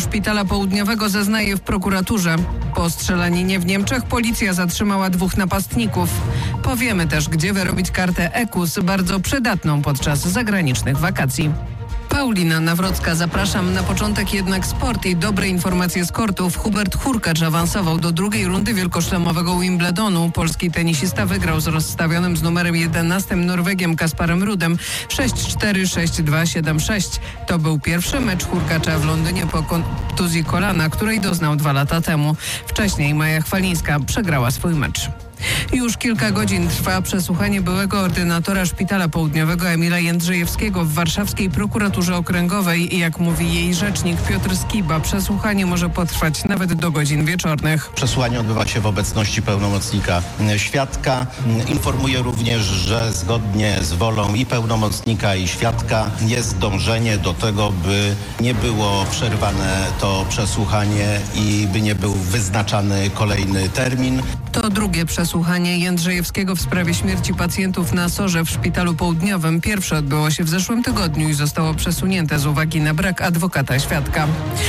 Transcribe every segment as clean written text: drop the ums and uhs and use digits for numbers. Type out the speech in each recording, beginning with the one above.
Szpitala Południowego zeznaje w prokuraturze. Po strzelaninie w Niemczech policja zatrzymała 2 napastników. Powiemy też, gdzie wyrobić kartę EKUS, bardzo przydatną podczas zagranicznych wakacji. Paulina Nawrocka, zapraszam. Na początek jednak sport i dobre informacje z kortów. Hubert Hurkacz awansował do drugiej rundy wielkoszlemowego Wimbledonu. Polski tenisista wygrał z rozstawionym z numerem 11 Norwegiem Kasparem Rudem 6-4, 6-2, 7-6. To był pierwszy mecz Hurkacza w Londynie po kontuzji kolana, której doznał 2 lata temu. Wcześniej Maja Chwalińska przegrała swój mecz. Już kilka godzin trwa przesłuchanie byłego ordynatora Szpitala Południowego Emila Jędrzejewskiego w warszawskiej prokuraturze okręgowej. Jak mówi jej rzecznik Piotr Skiba, przesłuchanie może potrwać nawet do godzin wieczornych. Przesłuchanie odbywa się w obecności pełnomocnika świadka. Informuję również, że zgodnie z wolą i pełnomocnika, i świadka jest dążenie do tego, by nie było przerwane to przesłuchanie i by nie był wyznaczany kolejny termin. To drugie przesłuchanie Jędrzejewskiego w sprawie śmierci pacjentów na SOR-ze w Szpitalu Południowym. Pierwsze odbyło się w zeszłym tygodniu i zostało przesunięte z uwagi na brak adwokata świadka.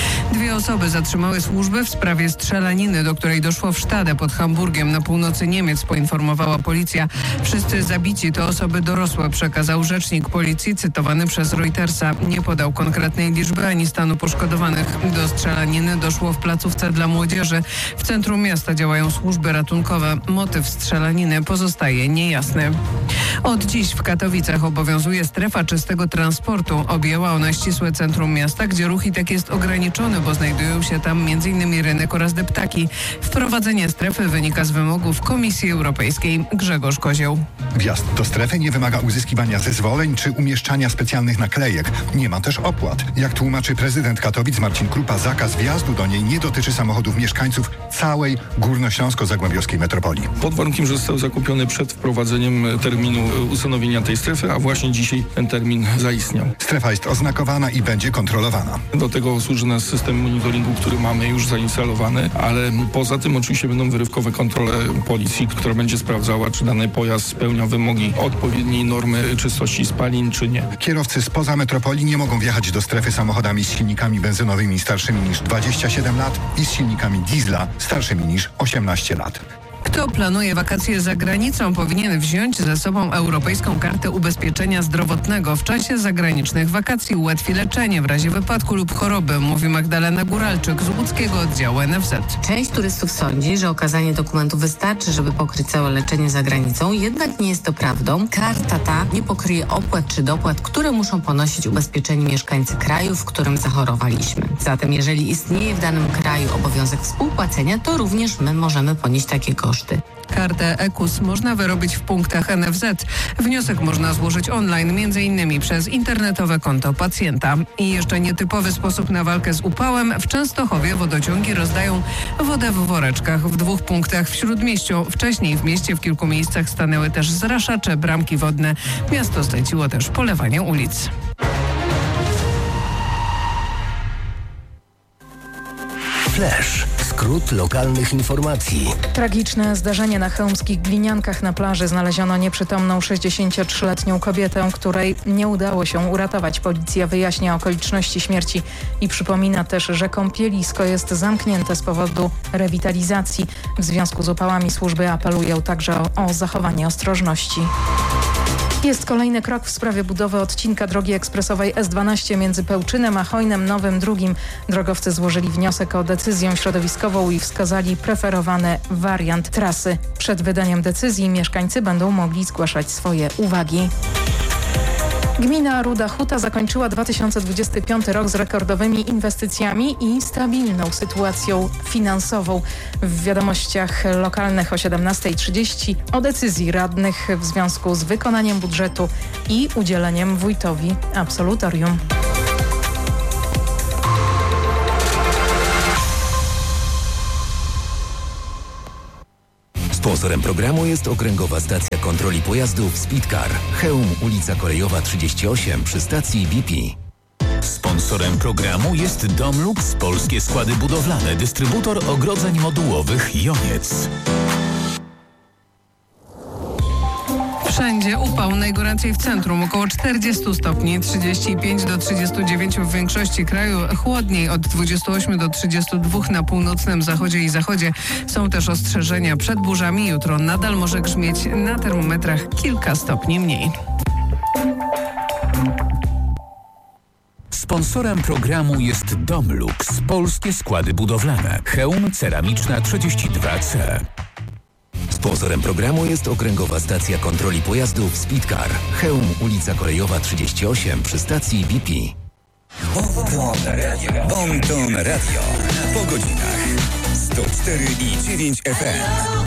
2 osoby zatrzymały służby w sprawie strzelaniny, do której doszło w Stade pod Hamburgiem na północy Niemiec, poinformowała policja. Wszyscy zabici to osoby dorosłe, przekazał rzecznik policji cytowany przez Reutersa. Nie podał konkretnej liczby ani stanu poszkodowanych. Do strzelaniny doszło w placówce dla młodzieży. W centrum miasta działają służby ratunkowe. Motyw strzelaniny pozostaje niejasny. Od dziś w Katowicach obowiązuje strefa czystego transportu. Objęła ona ścisłe centrum miasta, gdzie ruch i tak jest ograniczony, bo znajdują się tam m.in. rynek oraz deptaki. Wprowadzenie strefy wynika z wymogów Komisji Europejskiej. Grzegorz Kozioł. Wjazd do strefy nie wymaga uzyskiwania zezwoleń czy umieszczania specjalnych naklejek. Nie ma też opłat. Jak tłumaczy prezydent Katowic Marcin Krupa, zakaz wjazdu do niej nie dotyczy samochodów mieszkańców całej górnośląsko-zagłębiowskiej metropolii. Pod warunkiem, że został zakupiony przed wprowadzeniem terminu ustanowienia tej strefy, a właśnie dzisiaj ten termin zaistniał. Strefa jest oznakowana i będzie kontrolowana. Do tego służy nas system monitoringu, który mamy już zainstalowany, ale poza tym oczywiście będą wyrywkowe kontrole policji, która będzie sprawdzała, czy dany pojazd spełnia wymogi odpowiedniej normy czystości spalin, czy nie. Kierowcy spoza metropolii nie mogą wjechać do strefy samochodami z silnikami benzynowymi starszymi niż 27 lat i z silnikami diesla starszymi niż 18 lat. Kto planuje wakacje za granicą, powinien wziąć ze sobą Europejską Kartę Ubezpieczenia Zdrowotnego. W czasie zagranicznych wakacji ułatwi leczenie w razie wypadku lub choroby, mówi Magdalena Góralczyk z łódzkiego oddziału NFZ. Część turystów sądzi, że okazanie dokumentu wystarczy, żeby pokryć całe leczenie za granicą, jednak nie jest to prawdą. Karta ta nie pokryje opłat czy dopłat, które muszą ponosić ubezpieczeni mieszkańcy kraju, w którym zachorowaliśmy. Zatem jeżeli istnieje w danym kraju obowiązek współpłacenia, to również my możemy ponieść takie koszty. Kartę EKUS można wyrobić w punktach NFZ. Wniosek można złożyć online, m.in. przez internetowe konto pacjenta. I jeszcze nietypowy sposób na walkę z upałem. W Częstochowie wodociągi rozdają wodę w woreczkach w 2 punktach w Śródmieściu. Wcześniej w mieście w kilku miejscach stanęły też zraszacze, bramki wodne. Miasto zleciło też polewanie ulic. Flash. Skrót lokalnych informacji. Tragiczne zdarzenie na chełmskich Gliniankach. Na plaży znaleziono nieprzytomną 63-letnią kobietę, której nie udało się uratować. Policja wyjaśnia okoliczności śmierci i przypomina też, że kąpielisko jest zamknięte z powodu rewitalizacji. W związku z upałami służby apelują także o zachowanie ostrożności. Jest kolejny krok w sprawie budowy odcinka drogi ekspresowej S12 między Pełczynem a Chojnem Nowym Drugim. Drogowcy złożyli wniosek o decyzję środowiskową i wskazali preferowany wariant trasy. Przed wydaniem decyzji mieszkańcy będą mogli zgłaszać swoje uwagi. Gmina Ruda Huta zakończyła 2025 rok z rekordowymi inwestycjami i stabilną sytuacją finansową. W wiadomościach lokalnych o 17:30 o decyzji radnych w związku z wykonaniem budżetu i udzieleniem wójtowi absolutorium. Sponsorem programu jest Okręgowa Stacja Kontroli Pojazdów Speedcar. Chełm, ulica Kolejowa 38 przy stacji BP. Sponsorem programu jest Domlux, Polskie Składy Budowlane, dystrybutor ogrodzeń modułowych Joniec. Wszędzie upał, najgoręcej w centrum, około 40 stopni, 35 do 39 w większości kraju, chłodniej od 28 do 32 na północnym zachodzie i zachodzie. Są też ostrzeżenia przed burzami. Jutro nadal może grzmieć, na termometrach kilka stopni mniej. Sponsorem programu jest Domlux, polskie składy budowlane. Chełm ceramiczna 32C. Sponsorem programu jest Okręgowa Stacja Kontroli Pojazdów Speedcar. Chełm, ulica Kolejowa 38 przy stacji BP. Bon Ton Radio. Po godzinach 104,9 FM.